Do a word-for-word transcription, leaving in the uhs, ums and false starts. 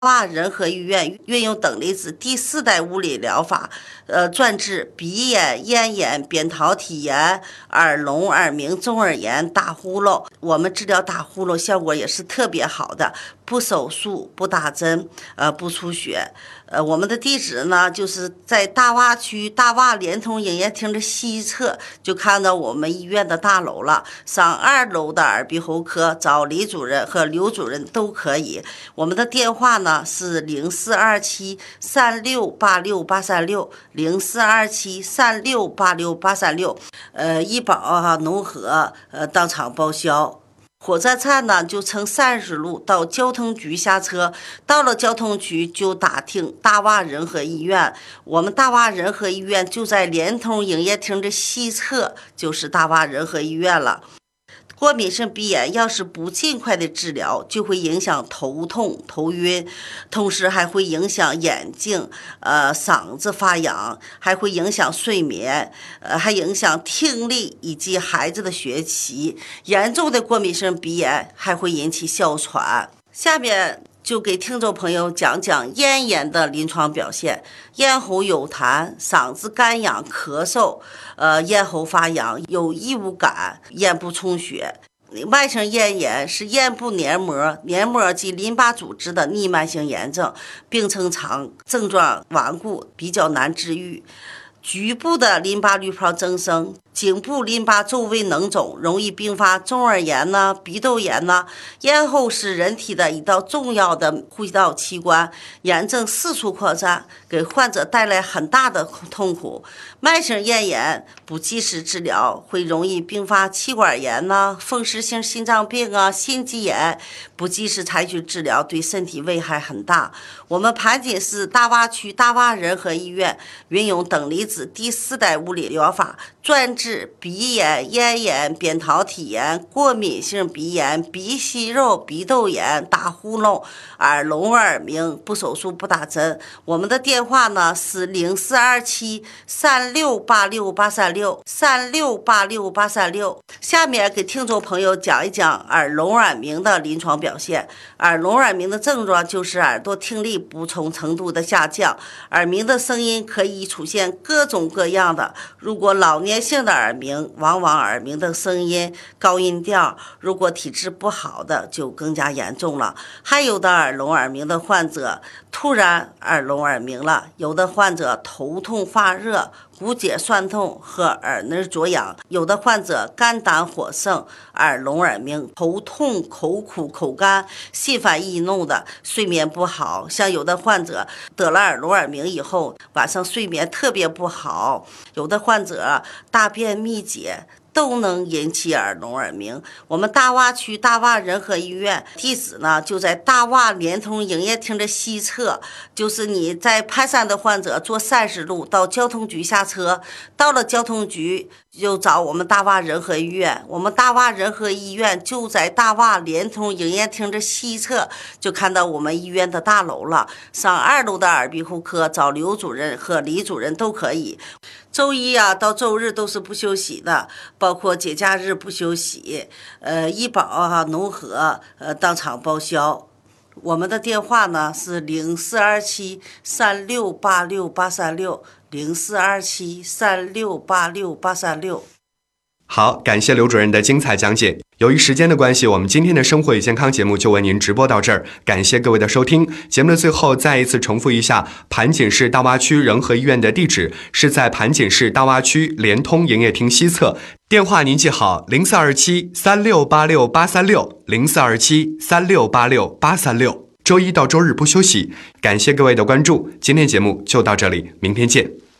大仁和医院运用等离子第四代物理疗法，呃，专治鼻炎、咽炎、扁桃体炎、耳聋、耳鸣、中耳炎、打呼噜。我们治疗打呼噜效果也是特别好的，不手术、不打针，呃，不出血。呃，我们的地址呢，就是在大洼区大洼联通营业厅的西侧，就看到我们医院的大楼了。上二楼的耳鼻喉科找李主任和刘主任都可以。我们的电话呢是零四二七三六八六八三六零四二七三六八六八三六，呃，医保啊、农合呃当场报销。火车站呢，就乘三十路到交通局下车，到了交通局就打听大洼仁和医院。我们大洼仁和医院就在联通营业厅的西侧，就是大洼仁和医院了。过敏性鼻炎要是不尽快的治疗，就会影响头痛、头晕，同时还会影响眼睛、呃嗓子发痒，还会影响睡眠，呃还影响听力以及孩子的学习。严重的过敏性鼻炎还会引起哮喘。下面就给听众朋友讲讲咽炎的临床表现。咽喉有痰，嗓子干痒、咳嗽，呃，咽喉发痒，有异物感，咽部充血。慢性咽炎是咽部黏膜、黏膜及淋巴组织的逆慢性炎症，病程长，症状顽固，比较难治愈。局部的淋巴滤泡增生，颈部淋巴周围脓肿，容易并发中耳炎呢、鼻窦炎呢。咽喉是人体的一道重要的呼吸道器官，炎症四处扩散，给患者带来很大的痛苦。慢性咽炎不及时治疗，会容易并发气管炎呢、风湿性心脏病啊、心肌炎。不及时采取治疗，对身体危害很大。我们盘锦市大洼区大洼仁和医院运用等离子第四代物理疗法，专治鼻炎、咽炎、扁桃体炎、过敏性鼻炎、鼻息肉、鼻窦炎、打呼噜、耳聋耳鸣，不手术不打针。我们的电话呢是零四二七三六八六八三六三六八六八三六。下面给听众朋友讲一讲耳聋耳鸣的临床表现。耳聋耳鸣的症状就是耳朵听力不同程度的下降，耳鸣的声音可以出现各种各样的。如果老年性的耳鸣，往往耳鸣的声音高音调；如果体质不好的，就更加严重了。还有的耳聋耳鸣的患者突然耳聋耳鸣了，有的患者头痛发热、骨节酸痛和耳内灼痒，有的患者肝胆火盛、耳聋耳鸣、头痛、口苦、口干、心烦易怒的，睡眠不好。像有的患者得了耳聋耳鸣以后，晚上睡眠特别不好，有的患者大便秘结，都能引起耳聋耳鸣。我们大洼区大洼仁和医院地址呢就在大洼联通营业厅的西侧，就是你在盘山的患者坐三十路到交通局下车，到了交通局就找我们大洼仁和医院。我们大洼仁和医院就在大洼联通营业厅的西侧，就看到我们医院的大楼了。上二楼的耳鼻喉科找刘主任和李主任都可以。周一啊到周日都是不休息的，包括节假日不休息。呃，医保啊、农合呃当场报销。我们的电话呢是零四二七三六八六八三六零四二七三六八六八三六。 好，感谢刘主任的精彩讲解。由于时间的关系，我们今天的生活与健康节目就为您直播到这儿，感谢各位的收听。节目的最后再一次重复一下，盘锦市大洼区仁和医院的地址是在盘锦市大洼区联通营业厅西侧，电话您记好零四二七三六八六八三六零四二七三六八六八三六。周一到周日不休息，感谢各位的关注。今天节目就到这里，明天见。